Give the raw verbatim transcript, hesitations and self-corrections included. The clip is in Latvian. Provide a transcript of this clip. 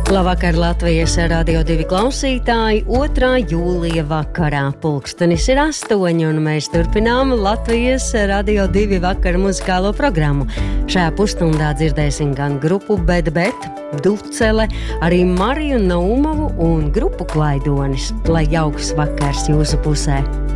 Labvakar, Latvijas Radio divi klausītāji, otrā jūlija vakarā. Pulkstenis ir astoņi, un mēs turpinām Latvijas Radio divi vakara muzikālo programmu. Šajā pusstundā dzirdēsim gan grupu Bet Bet, Ducele, arī Mariju Naumovu un grupu Klaidonis. Lai jauks vakars jūsu pusē!